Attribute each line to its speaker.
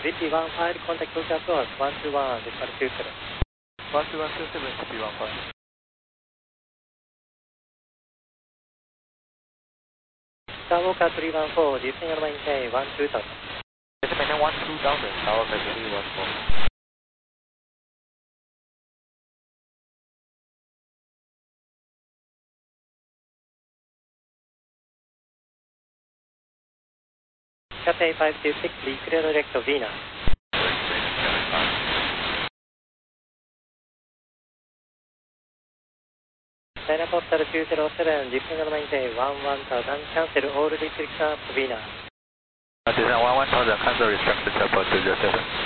Speaker 1: VP15, contact Tokyo Approach 121, decimal 27.
Speaker 2: 12127, VP15.
Speaker 1: Skywalker 314, descending on maintain 12000.
Speaker 2: Descending 12000, Skywalker 314.
Speaker 1: Cathay 526, declare direct to Venus. Dynapostal 207, descending on maintain 11000, cancel all restrictions to Venus.
Speaker 2: Descend 11000, cancel restrictions to 207.